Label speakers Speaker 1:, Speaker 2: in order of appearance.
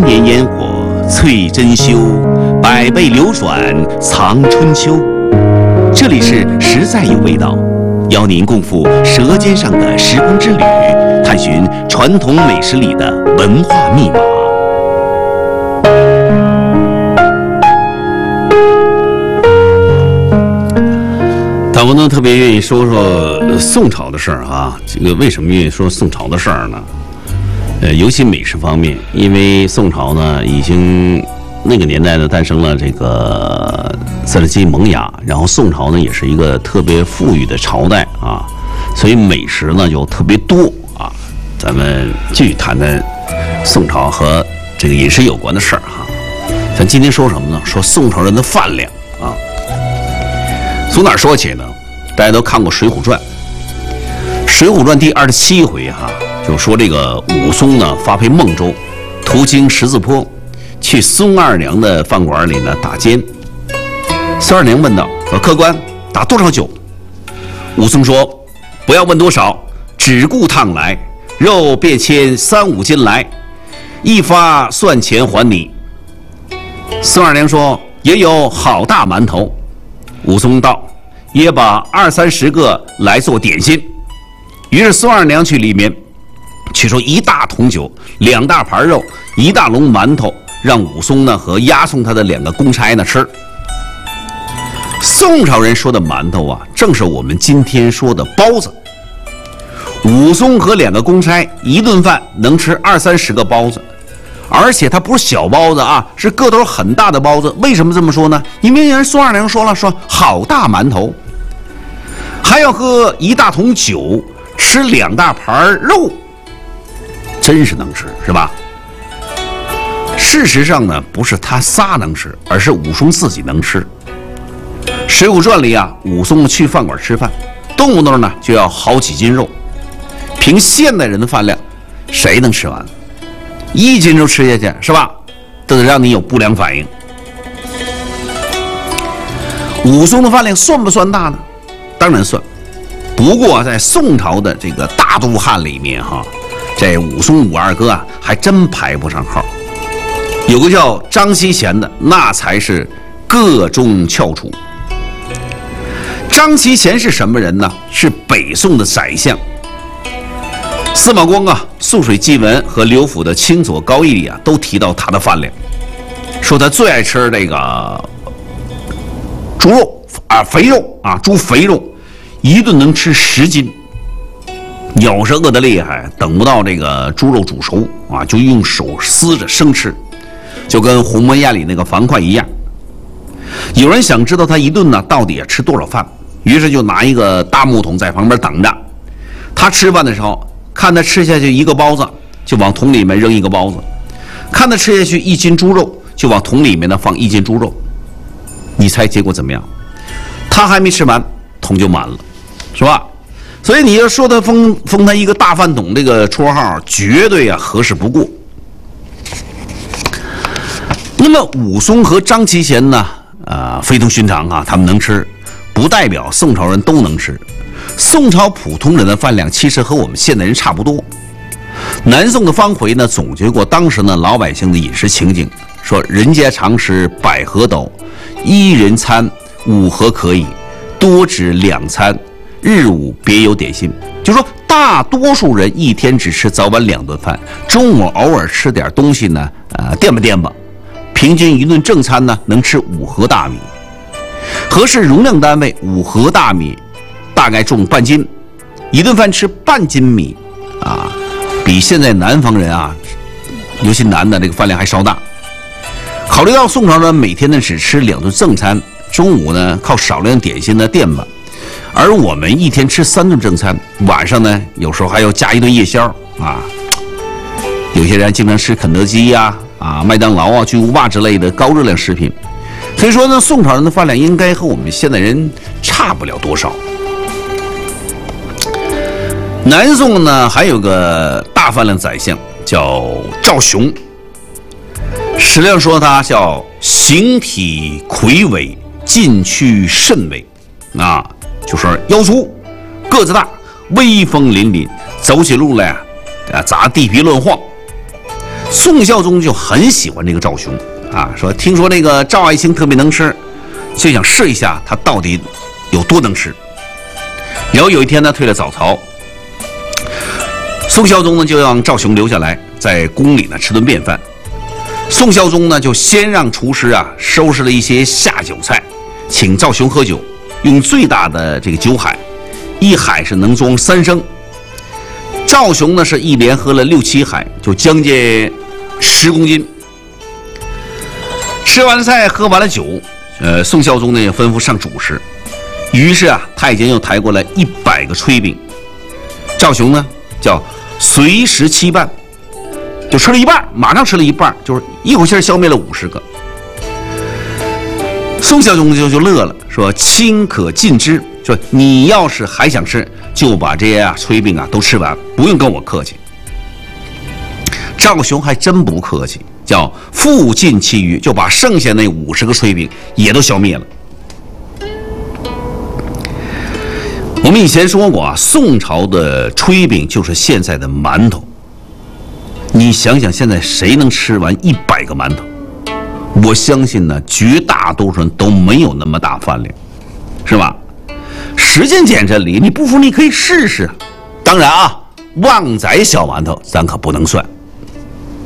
Speaker 1: 年烟火催珍馐，百倍流转藏春秋。这里是实在有味道，邀您共赴舌尖上的时光之旅，探寻传统美食里的文化密码。大王呢特别愿意说说宋朝的事儿啊，这个为什么愿意说宋朝的事儿呢？尤其美食方面，因为宋朝呢已经那个年代呢诞生了这个斯拉基萌芽，然后宋朝呢也是一个特别富裕的朝代啊，所以美食呢就特别多啊。咱们继续谈谈宋朝和这个饮食有关的事儿哈。咱今天说什么呢？说宋朝人的饭量啊。从哪儿说起呢？大家都看过《水浒传》，《水浒传》第27回哈。就说这个武松呢发配孟州，途经十字坡，去孙二娘的饭馆里呢打尖。孙二娘问道：“说客官打多少酒？”武松说：“不要问多少，只顾烫来，肉便牵3、5斤来，一发算钱还你。”孙二娘说：“也有好大馒头。”武松道：“也把20、30个来做点心。”于是孙二娘去里面取出1大桶酒、2大盘肉、1大笼馒头，让武松呢和押送他的2个公差呢吃。宋朝人说的馒头啊，正是我们今天说的包子。武松和2个公差一顿饭能吃20、30个包子，而且它不是小包子啊，是个头很大的包子。为什么这么说呢？因为人孙二娘说了，说好大馒头，还要喝1大桶酒，吃2大盘肉。真是能吃，是吧？事实上呢，不是他仨能吃，而是武松自己能吃。《水浒传》里啊，武松去饭馆吃饭，动不动呢就要好几斤肉。凭现代人的饭量，谁能吃完？1斤肉吃下去，是吧？都得让你有不良反应。武松的饭量算不算大呢？当然算。不过在宋朝的这个大都汉里面哈，这武松武二哥啊，还真排不上号。有个叫张锡贤的，那才是个中翘楚。张锡贤是什么人呢？是北宋的宰相。司马光啊，《涑水记文》和刘府的《清左高义》里啊，都提到他的饭量，说他最爱吃这个猪肉啊，肥肉啊，猪肥肉，一顿能吃10斤。要是饿得厉害，等不到这个猪肉煮熟啊，就用手撕着生吃，就跟《鸿门宴》里那个樊哙一样。有人想知道他一顿呢到底要吃多少饭，于是就拿一个大木桶在旁边等着。他吃饭的时候，看他吃下去1个包子，就往桶里面扔1个包子；看他吃下去1斤猪肉，就往桶里面呢放1斤猪肉。你猜结果怎么样？他还没吃完，桶就满了，是吧？所以你要说他封他一个大饭桶这个绰号，绝对啊合适不过。那么武松和张锡贤呢，非同寻常啊，他们能吃，不代表宋朝人都能吃。宋朝普通人的饭量其实和我们现代人差不多。南宋的方回呢总结过当时呢老百姓的饮食情景，说人家常食100合斗，1人餐5合可以，多指2餐，日午别有点心。就说大多数人一天只吃早晚2顿饭，中午偶尔吃点东西呢，垫吧垫吧。平均一顿正餐呢能吃5合大米，合适容量单位5合大米大概重半斤，一顿饭吃半斤米啊，比现在南方人啊，尤其男的这个饭量还稍大。考虑到宋朝人每天呢只吃2顿正餐，中午呢靠少量点心呢垫吧，而我们一天吃3顿正餐，晚上呢有时候还要加1顿夜宵啊。有些人经常吃肯德基呀、麦当劳啊、巨无霸之类的高热量食品，所以说呢，宋朝人的饭量应该和我们现代人差不了多少。南宋呢还有个大饭量宰相叫赵雄，史料说他叫形体魁伟，进躯甚伟啊，就是腰粗个子大，威风凛凛，走起路来砸地皮乱晃。 宋孝宗就很喜欢这个赵雄啊，说听说那个赵爱卿特别能吃，就想试一下他到底有多能吃。然后有一天呢，退了早朝，宋孝宗呢就让赵雄留下来，在宫里呢吃顿便饭。宋孝宗呢就先让厨师啊收拾了一些下酒菜，请赵雄喝酒，用最大的这个酒海，一海是能装3升。赵雄呢是一连喝了6、7海，就将近10公斤。吃完了菜，喝完了酒，宋孝宗呢也吩咐上主食。于是啊，太监又抬过来100个炊饼，赵雄呢叫随时7瓣，就吃了一半，马上吃了一半，就是一口气消灭了50个。宋孝宗就乐了，说卿可尽之，说你要是还想吃，就把这些炊饼都吃完，不用跟我客气。赵雄还真不客气，叫复尽其余，就把剩下那50个炊饼也都消灭了。我们以前说过宋朝的炊饼就是现在的馒头。你想想，现在谁能吃完100个馒头？我相信呢，绝大多数人都没有那么大饭量，是吧？时间见真理，你不服你可以试试。当然旺仔小馒头咱可不能算。